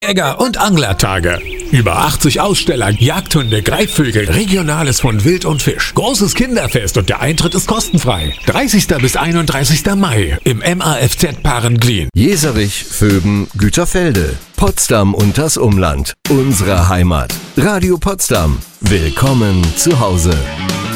Jäger- und Anglertage. Über 80 Aussteller, Jagdhunde, Greifvögel, Regionales von Wild und Fisch. Großes Kinderfest und der Eintritt ist kostenfrei. 30. bis 31. Mai im MAFZ Parenglien. Jeserich, Vöben, Güterfelde, Potsdam und das Umland. Unsere Heimat. Radio Potsdam. Willkommen zu Hause.